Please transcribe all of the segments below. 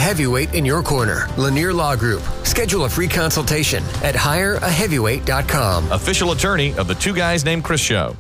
heavyweight in your corner. Lanier Law Group. Schedule a free consultation at hireaheavyweight.com. Official attorney of the Two Guys Named Chris show.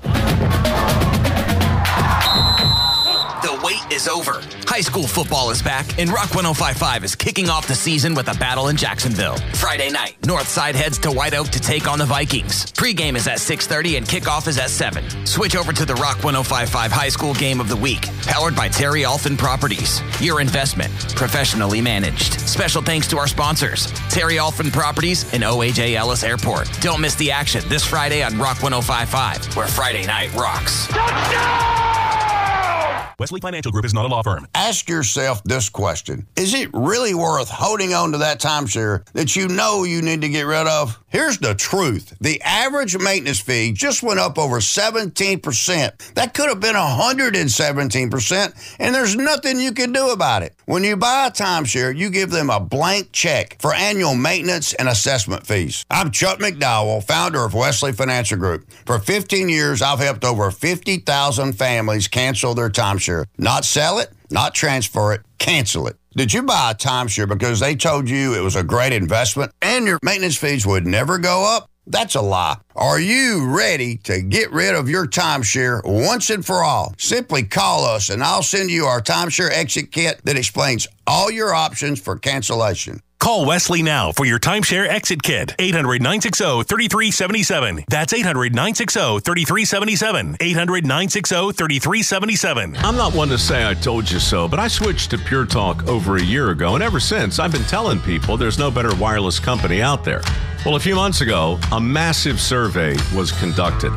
The wait is over. High school football is back, and Rock 105.5 is kicking off the season with a battle in Jacksonville. Friday night, Northside heads to White Oak to take on the Vikings. Pre-game is at 6:30 and kickoff is at 7. Switch over to the Rock 105.5 High School Game of the Week, powered by Terry Alfin Properties. Your investment, professionally managed. Special thanks to our sponsors, Terry Alfin Properties and OAJ Ellis Airport. Don't miss the action this Friday on Rock 105.5, where Friday night rocks. Wesley Financial Group is not a law firm. Ask yourself this question. Is it really worth holding on to that timeshare that you know you need to get rid of? Here's the truth. The average maintenance fee just went up over 17%. That could have been 117%, and there's nothing you can do about it. When you buy a timeshare, you give them a blank check for annual maintenance and assessment fees. I'm Chuck McDowell, founder of Wesley Financial Group. For 15 years, I've helped over 50,000 families cancel their timeshare. Not sell it, not transfer it, cancel it. Did you buy a timeshare because they told you it was a great investment and your maintenance fees would never go up? That's a lie. Are you ready to get rid of your timeshare once and for all? Simply call us and I'll send you our timeshare exit kit that explains all your options for cancellation. Call Wesley now for your timeshare exit kit. 800-960-3377. That's 800-960-3377. 800-960-3377. I'm not one to say I told you so, but I switched to Pure Talk over a year ago, and ever since, I've been telling people there's no better wireless company out there. Well, a few months ago, a massive survey was conducted.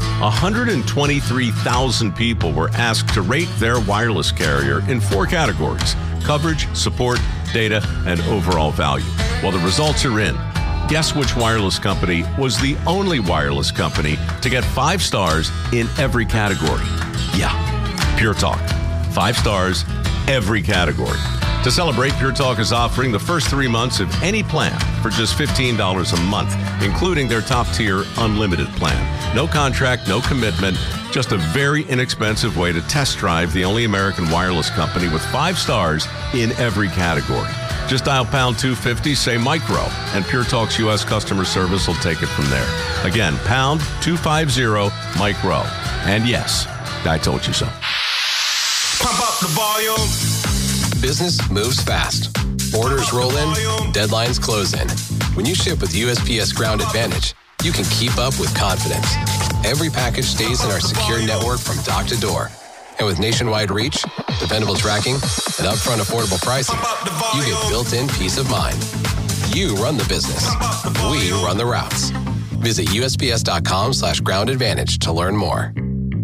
123,000 people were asked to rate their wireless carrier in 4 categories: coverage, support, data, and overall value. Well, the results are in. Guess which wireless company was the only wireless company to get 5 stars in every category? Yeah, Pure Talk. 5 stars, every category. To celebrate, Pure Talk is offering the first 3 months of any plan for just $15 a month, including their top-tier unlimited plan. No contract, no commitment, just a very inexpensive way to test drive the only American wireless company with 5 stars in every category. Just dial pound 250, say micro, and Pure Talk's U.S. customer service will take it from there. Again, pound 250 micro. And yes, I told you so. Pump up the volume. Business moves fast. Orders roll in, deadlines close in. When you ship with USPS Ground Advantage, you can keep up with confidence. Every package stays in our secure network from dock to door. And with nationwide reach, dependable tracking, and upfront affordable pricing, you get built-in peace of mind. You run the business. We run the routes. Visit USPS.com/Ground Advantage to learn more.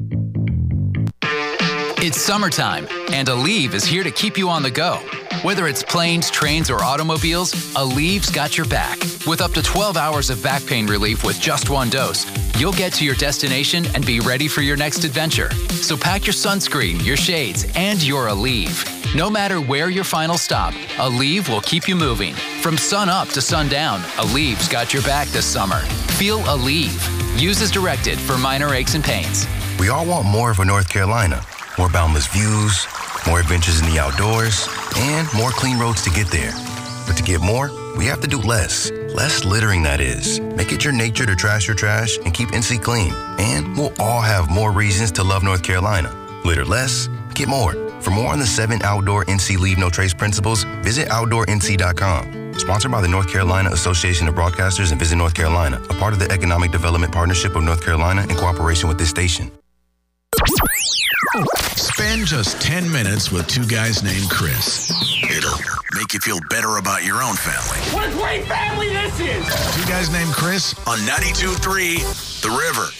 It's summertime, and Aleve is here to keep you on the go. Whether it's planes, trains, or automobiles, Aleve's got your back. With up to 12 hours of back pain relief with just 1 dose, you'll get to your destination and be ready for your next adventure. So pack your sunscreen, your shades, and your Aleve. No matter where your final stop, Aleve will keep you moving. From sun up to sundown, Aleve's got your back this summer. Feel Aleve. Use as directed for minor aches and pains. We all want more for North Carolina. More boundless views, more adventures in the outdoors, and more clean roads to get there. But to get more, we have to do less. Less littering, that is. Make it your nature to trash your trash and keep NC clean. And we'll all have more reasons to love North Carolina. Litter less, get more. For more on the 7 outdoor NC Leave No Trace principles, visit OutdoorNC.com. Sponsored by the North Carolina Association of Broadcasters and Visit North Carolina, a part of the Economic Development Partnership of North Carolina in cooperation with this station. Spend just 10 minutes with 2 guys named Chris. It'll make you feel better about your own family. What a great family this is! 2 guys named Chris on 92.3 The River.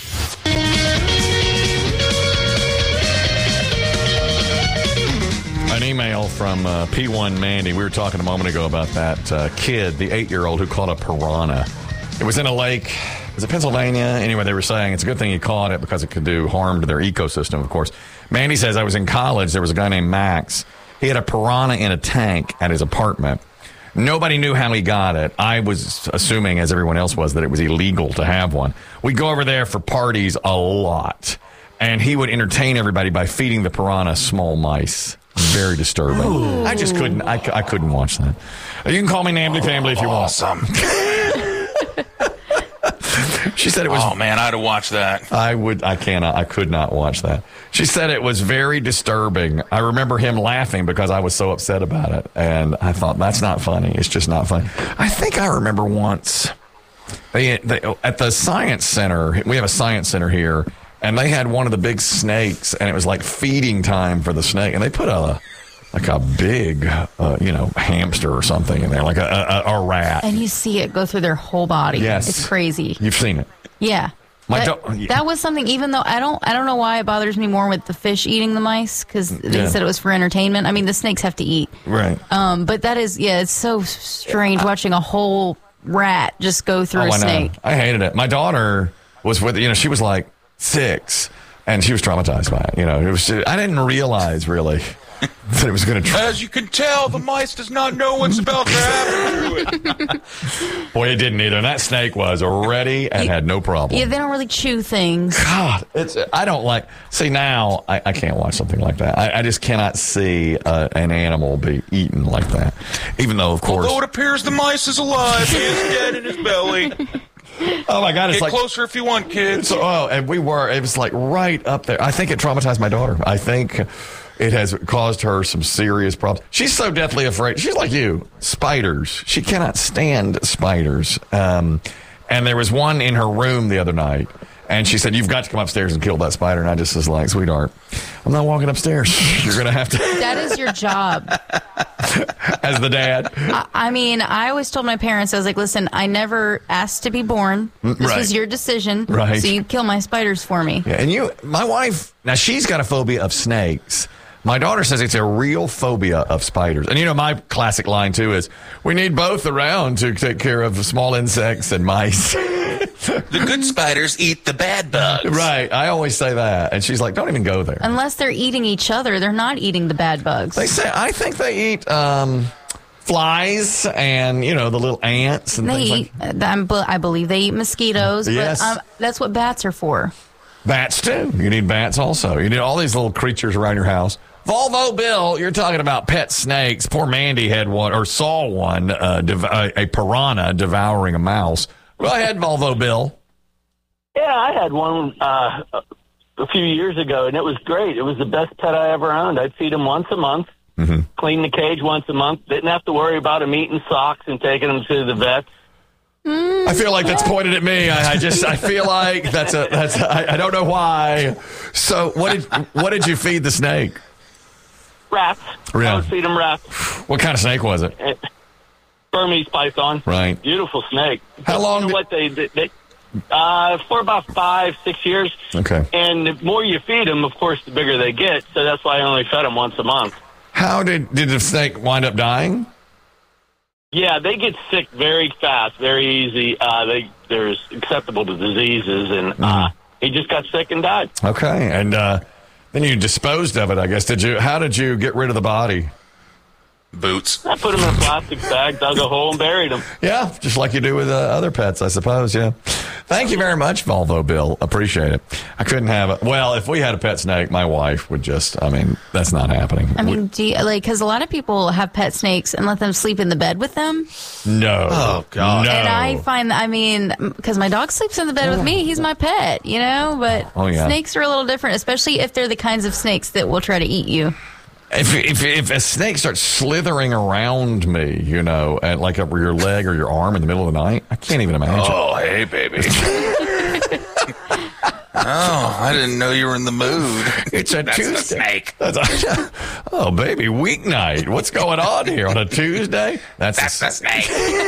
An email from P1 Mandy. We were talking a moment ago about that kid, the 8-year-old who caught a piranha. It was in a lake. Was it Pennsylvania? Anyway, they were saying it's a good thing he caught it because it could do harm to their ecosystem, of course. Mandy says, I was in college. There was a guy named Max. He had a piranha in a tank at his apartment. Nobody knew how he got it. I was assuming, as everyone else was, that it was illegal to have one. We'd go over there for parties a lot, and he would entertain everybody by feeding the piranha small mice. Very disturbing. Ooh. I just couldn't. I couldn't watch that. You can call me Nambly Family if you want. Awesome. She said it was. Oh man, I'd have watched that. I cannot. I could not watch that. She said it was very disturbing. I remember him laughing because I was so upset about it, and I thought that's not funny. It's just not funny. I think I remember once they at the science center. We have a science center here, and they had one of the big snakes, and it was like feeding time for the snake, and they put a big, hamster or something in there, like a rat. And you see it go through their whole body. Yes. It's crazy. You've seen it. Yeah. That was something, even though I don't know why it bothers me more with the fish eating the mice, because they said it was for entertainment. I mean, the snakes have to eat. Right. But that is, it's so strange watching a whole rat just go through a snake. I hated it. My daughter was with, she was like 6, and she was traumatized by it. It was. I didn't realize really that it was going to. As you can tell, the mice does not know what's about to happen to it. Boy, it didn't either. And that snake was ready and had no problem. Yeah, they don't really chew things. God, I don't like. See, now I can't watch something like that. I just cannot see an animal be eaten like that. Even though, of course, although it appears the mice is alive, he is dead in his belly. Oh my God! It's Get closer if you want, kids. And it was like right up there. I think it traumatized my daughter. I think it has caused her some serious problems. She's so deathly afraid. She's like you, spiders. She cannot stand spiders. And there was one in her room the other night, and she said, "You've got to come upstairs and kill that spider." And I just was like, "Sweetheart, I'm not walking upstairs. You're going to have to." That is your job. As the dad. I mean, I always told my parents, I was like, listen, I never asked to be born. This was your decision. Right. So you kill my spiders for me. Yeah, and my wife, now she's got a phobia of snakes. My daughter says it's a real phobia of spiders. And my classic line too is, we need both around to take care of small insects and mice. The good spiders eat the bad bugs. Right. I always say that. And she's like, don't even go there. Unless they're eating each other, they're not eating the bad bugs. I think they eat flies and, the little ants and things like that. I believe they eat mosquitoes. Yes. But that's what bats are for. Bats too. You need bats also. You need all these little creatures around your house. Volvo Bill, you're talking about pet snakes. Poor Mandy had one, or saw one, a piranha devouring a mouse. Go ahead, Volvo Bill. Yeah, I had one a few years ago, and it was great. It was the best pet I ever owned. I'd feed him once a month, clean the cage once a month. Didn't have to worry about him eating socks and taking him to the vet. I feel like that's pointed at me. I feel like I don't know why. So what did you feed the snake? Rats. Really? I would feed him rats. What kind of snake was it? Burmese python. Right. Beautiful snake. How long? What they for about 5-6 years. Okay. And the more you feed them, of course, the bigger they get. So that's why I only fed them once a month. How did the snake wind up dying? Yeah, they get sick very fast, very easy. They're susceptible to diseases, and he just got sick and died. Okay, and then you disposed of it, I guess. How did you get rid of the body? Boots. I put him in a plastic bag, dug a hole, and buried him. Yeah, just like you do with other pets, I suppose, yeah. Thank you very much, Volvo Bill. Appreciate it. I couldn't have it. Well, if we had a pet snake, my wife would that's not happening. I mean, because a lot of people have pet snakes and let them sleep in the bed with them. No. Oh, God. No. And I find, because my dog sleeps in the bed with me, he's my pet, but snakes are a little different, especially if they're the kinds of snakes that will try to eat you. If a snake starts slithering around me, at like up your leg or your arm in the middle of the night, I can't even imagine. Oh, hey, baby. Oh, I didn't know you were in the mood. It's a Tuesday. The snake. Oh, baby, weeknight. What's going on here on a Tuesday? That's the snake.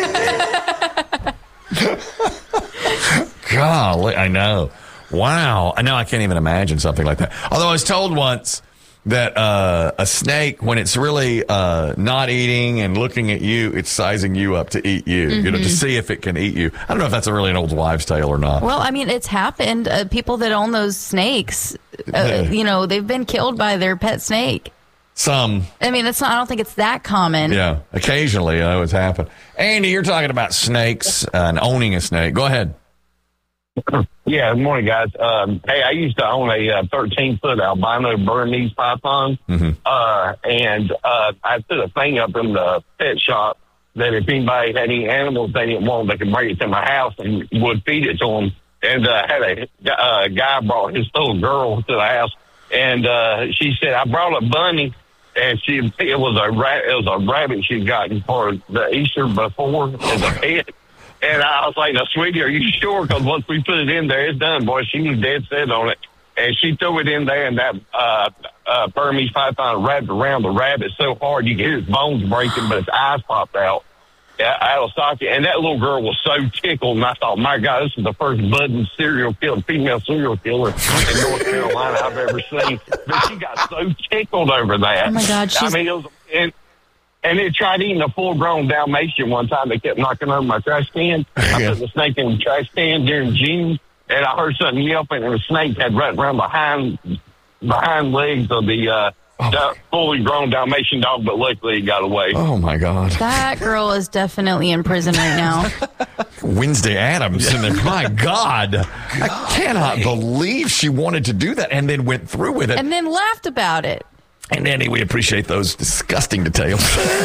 Golly, I know. Wow. I know I can't even imagine something like that. Although I was told once that a snake, when it's really not eating and looking at you, it's sizing you up to eat you, to see if it can eat you. I don't know if that's really an old wives' tale or not. Well, I mean, it's happened. People that own those snakes, they've been killed by their pet snake. Some. I mean, I don't think it's that common. Yeah, occasionally, it's happened. Andy, you're talking about snakes and owning a snake. Go ahead. Yeah, good morning, guys. Hey, I used to own a 13-foot albino Burmese python, and I put a thing up in the pet shop that if anybody had any animals they didn't want, they could bring it to my house and would feed it to them. And had a guy brought his little girl to the house, and she said, "I brought a bunny." And it was a rabbit she'd gotten for the Easter before as a pet. And I was like, "Now, sweetie, are you sure? Because once we put it in there, it's done, boy." She was dead set on it. And she threw it in there, and that Burmese python wrapped around the rabbit so hard you could hear his bones breaking, but his eyes popped out of socket. And that little girl was so tickled, and I thought, my God, this is the first budding female serial killer in North Carolina I've ever seen. But she got so tickled over that. Oh, my God. I mean, it was... And it tried eating a full-grown Dalmatian one time. They kept knocking over my trash can. I put the snake in the trash can during June, and I heard something yelping, and the snake had run around behind legs of the fully grown Dalmatian dog, but luckily he got away. Oh, my God. That girl is definitely in prison right now. Wednesday Addams in there. My God. I cannot believe she wanted to do that and then went through with it. And then laughed about it. And Andy, we appreciate those disgusting details.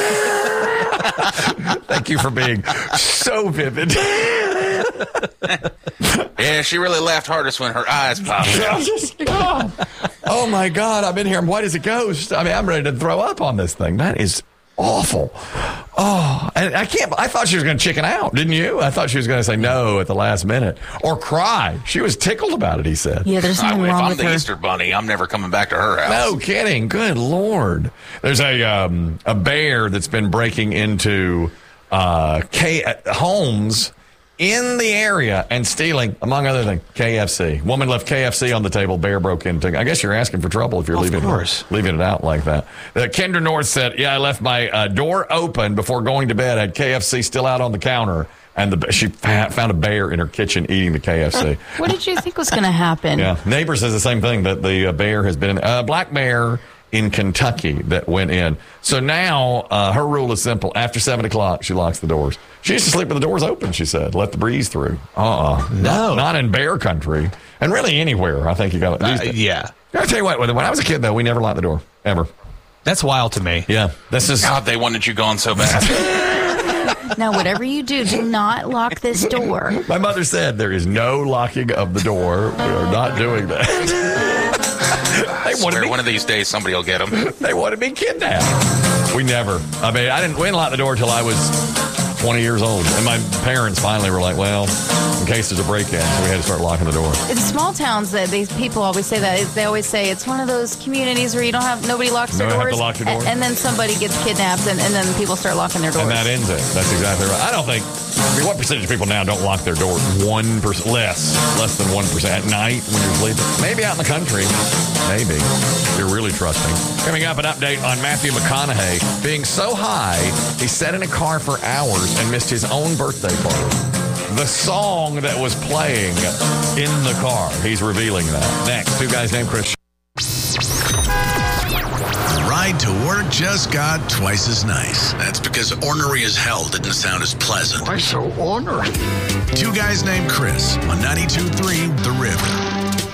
Thank you for being so vivid. Yeah, she really laughed hardest when her eyes popped out. Oh, my God. I've been here. What is a ghost? I mean, I'm ready to throw up on this thing. That is awful. Oh, and I thought she was going to chicken out, didn't you? I thought she was going to say no at the last minute or cry. She was tickled about it, he said. Yeah, there's something wrong with her. If I'm the Easter Bunny, I'm never coming back to her house. No kidding. Good Lord. There's a bear that's been breaking into homes in the area and stealing, among other things, KFC. Woman left KFC on the table. Bear broke into. I guess you're asking for trouble if you're leaving it out like that. Kendra North said, "Yeah, I left my door open before going to bed. Had KFC still out on the counter, and she found a bear in her kitchen eating the KFC." What did you think was going to happen? Yeah, neighbor says the same thing, that the bear has been a black bear in Kentucky that went in. So now her rule is simple. After 7 o'clock, she locks the doors. She used to sleep with the doors open, she said. Let the breeze through. No. Not in bear country. And really anywhere, I think you got to. Yeah. I'll tell you what, when I was a kid, though, we never locked the door. Ever. That's wild to me. Yeah. God, they wanted you gone so bad. Now, whatever you do not lock this door. My mother said there is no locking of the door. We are not doing that. I swear one of these days somebody will get them. They wanted me kidnapped. We never. I mean, we didn't lock the door until I was 20 years old. And my parents finally were like, well, in case there's a break-in, so we had to start locking the door. In small towns, these people always say that. They always say it's one of those communities where nobody locks their doors. Have to lock your door. And then somebody gets kidnapped, and then people start locking their doors. And that ends it. That's exactly right. I don't think, what percentage of people now don't lock their doors? 1%, less than 1% at night when you're sleeping. Maybe out in the country. Maybe. You're really trusting. Coming up, an update on Matthew McConaughey being so high, he sat in a car for hours and missed his own birthday party. The song that was playing in the car. He's revealing that. Next, two guys named Chris. The ride to work just got twice as nice. That's because ornery as hell didn't sound as pleasant. Why so ornery? Two guys named Chris on 92.3 The River.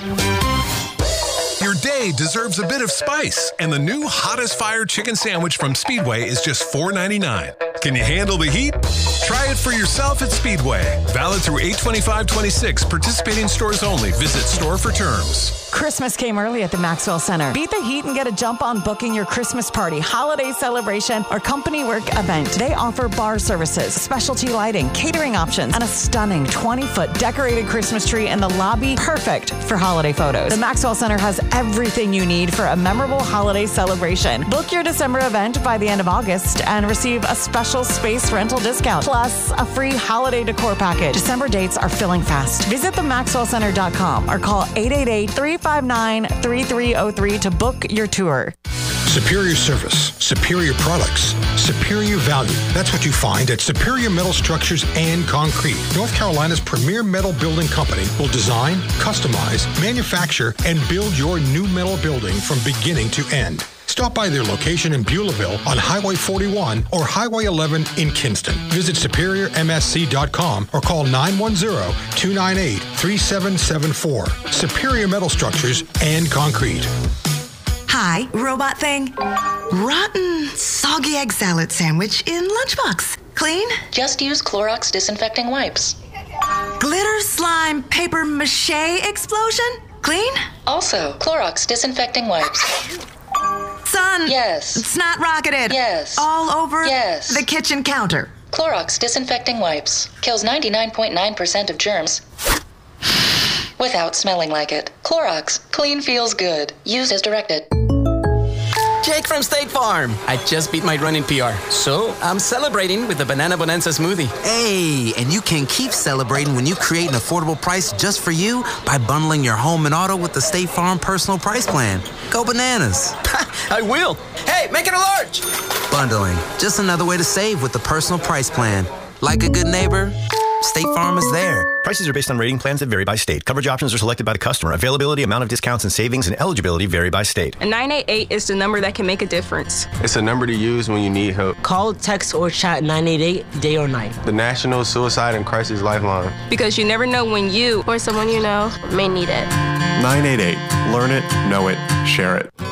Your day deserves a bit of spice, and the new Hottest Fire Chicken Sandwich from Speedway is just $4.99. Can you handle the heat? Try it for yourself at Speedway. Valid through 8/25/26. Participating stores only. Visit store for terms. Christmas came early at the Maxwell Center. Beat the heat and get a jump on booking your Christmas party, holiday celebration, or company work event. They offer bar services, specialty lighting, catering options, and a stunning 20-foot decorated Christmas tree in the lobby, perfect for holiday photos. The Maxwell Center has everything you need for a memorable holiday celebration. Book your December event by the end of August and receive a special space rental discount, plus a free holiday decor package. December dates are filling fast. Visit themaxwellcenter.com or call 888-359-3303 to book your tour. Superior service, superior products, superior value. That's what you find at Superior Metal Structures and Concrete. North Carolina's premier metal building company will design, customize, manufacture, and build your new metal building from beginning to end. Stop by their location in Beulahville on Highway 41 or Highway 11 in Kinston. Visit SuperiorMSC.com or call 910-298-3774. Superior Metal Structures and Concrete. Hi, robot thing. Rotten, soggy egg salad sandwich in lunchbox. Clean? Just use Clorox disinfecting wipes. Glitter, slime, paper mache explosion? Clean? Also, Clorox disinfecting wipes. Son. Yes. It's not rocketed. Yes. All over yes. the kitchen counter. Clorox disinfecting wipes. Kills 99.9% of germs without smelling like it. Clorox. Clean feels good. Use as directed. Jake from State Farm. I just beat my run in PR, so I'm celebrating with the Banana Bonanza smoothie. Hey, and you can keep celebrating when you create an affordable price just for you by bundling your home and auto with the State Farm Personal Price Plan. Go bananas. I will. Hey, make it a large. Bundling. Just another way to save with the Personal Price Plan. Like a good neighbor, State Farm is there. Prices are based on rating plans that vary by state. Coverage options are selected by the customer. Availability, amount of discounts and savings, and eligibility vary by state. A 988 is the number that can make a difference. It's a number to use when you need help. Call, text, or chat 988 day or night. The National Suicide and Crisis Lifeline. Because you never know when you or someone you know may need it. 988. Learn it, know it, share it.